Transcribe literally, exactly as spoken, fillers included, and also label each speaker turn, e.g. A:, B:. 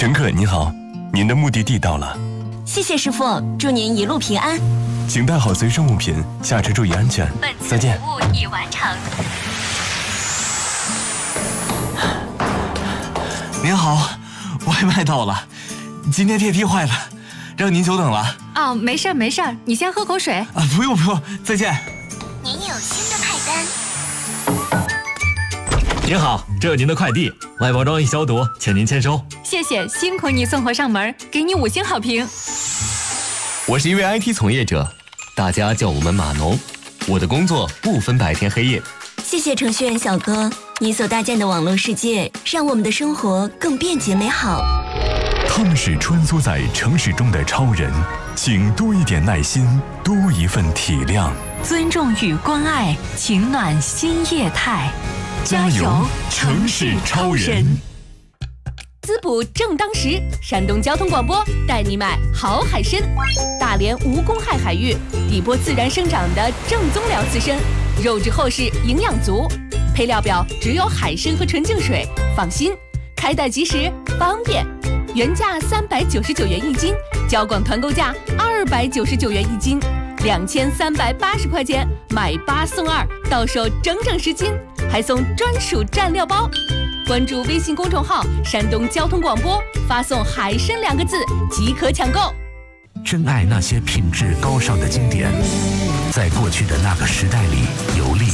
A: 乘客您好，您的目的地到了。
B: 谢谢师傅，祝您一路平安。
A: 请带好随身物品，下车注意安全。再见。
B: 服务已完成。
C: 您好，外卖到了，今天电梯坏了，让您久等了。
D: 哦，没事儿没事儿，你先喝口水。
C: 啊，不用不用，再见。
B: 您有新的派单。
E: 您好，这有您的快递，外包装已消毒，请您签收。
D: 谢谢，辛苦你送货上门，给你五星好评。
E: 我是一位 I T 从业者，大家叫我们码农。我的工作不分白天黑夜。
B: 谢谢程序员小哥，你所搭建的网络世界，让我们的生活更便捷美好。
F: 他们是穿梭在城市中的超人，请多一点耐心，多一份体谅，
D: 尊重与关爱，情暖新业态。
F: 加油，城市超人！
G: 滋补正当时，山东交通广播带你买好海参。大连无公害海域，底波自然生长的正宗辽刺参，肉质厚实，营养足。配料表只有海参和纯净水，放心，开袋即时，方便。原价三百九十九元一斤，交广团购价二百九十九元一斤，两千三百八十块钱买八送二，到手整整十斤，还送专属蘸料包。关注微信公众号“山东交通广播”，发送“海参”两个字即可抢购。
H: 珍爱那些品质高尚的经典，在过去的那个时代里游历。